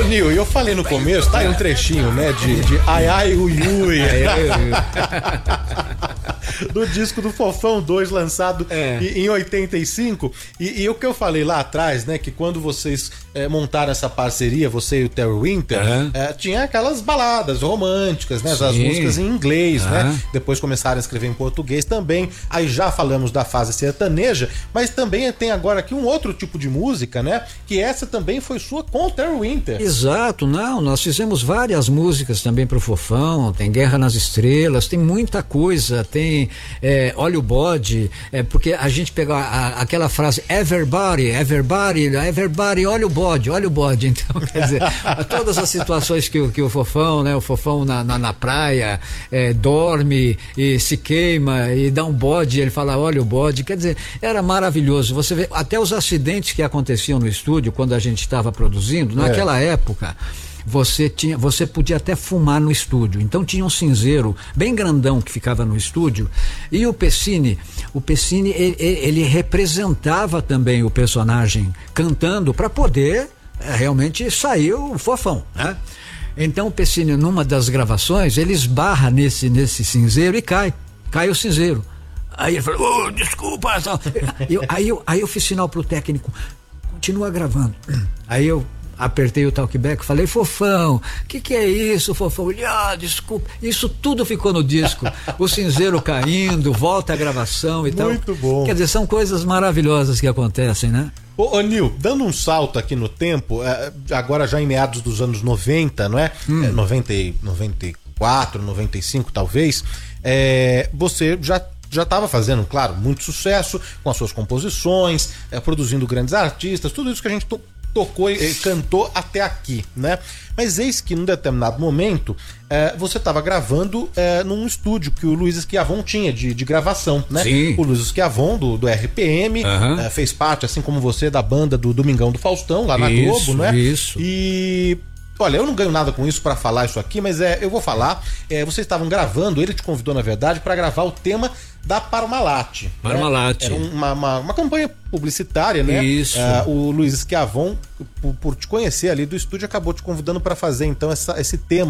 Nil, eu falei no começo, tá aí um trechinho, né, de Ai Ai Ui Ui. Do disco do Fofão 2, lançado em 85. E o que eu falei lá atrás, né, que quando vocês montaram essa parceria, você e o Terry Winter, tinha aquelas baladas românticas, né, as músicas em inglês, né, depois começaram a escrever em português também. Aí já falamos da fase sertaneja, mas também tem agora aqui um outro tipo de música, né, que essa também foi sua com o Terry Winter. Exato, nós fizemos várias músicas também pro Fofão, tem Guerra nas Estrelas, tem muita coisa, tem Olha o Bode, porque a gente pegou aquela frase everybody, olha o bode, então quer dizer, todas as situações que o Fofão, né, o Fofão na praia, dorme e se queima e dá um bode, ele fala olha o bode, quer dizer, era maravilhoso, você vê, até os acidentes que aconteciam no estúdio quando a gente estava produzindo, naquela época, você podia até fumar no estúdio, então tinha um cinzeiro bem grandão que ficava no estúdio, e o Pessini ele representava também o personagem cantando para poder realmente sair o Fofão, né? Então o Pessini, numa das gravações, ele esbarra nesse cinzeiro e cai o cinzeiro. Aí ele falou, desculpa. Aí eu fiz sinal pro técnico, continua gravando. Aí eu apertei o talkback, falei, Fofão, que é isso, Fofão? Ele, desculpa, isso tudo ficou no disco, o cinzeiro caindo, volta a gravação e tal. Muito bom. Quer dizer, são coisas maravilhosas que acontecem, né? Ô Nil, dando um salto aqui no tempo, agora já em meados dos anos 90, não é? 94, 95 talvez, você já estava fazendo, claro, muito sucesso com as suas composições, produzindo grandes artistas, tudo isso que a gente tocou e cantou até aqui, né? Mas eis que num determinado momento você estava gravando num estúdio que o Luiz Schiavon tinha de gravação, né? Sim. O Luiz Schiavon do RPM fez parte, assim como você, da banda do Domingão do Faustão lá na Globo, né? Isso. E olha, eu não ganho nada com isso para falar isso aqui, mas eu vou falar. Vocês estavam gravando, ele te convidou na verdade para gravar o tema da Parmalat. Parmalat. Era uma campanha publicitária, né? Isso. O Luiz Schiavon, por te conhecer ali do estúdio, acabou te convidando para fazer então esse tema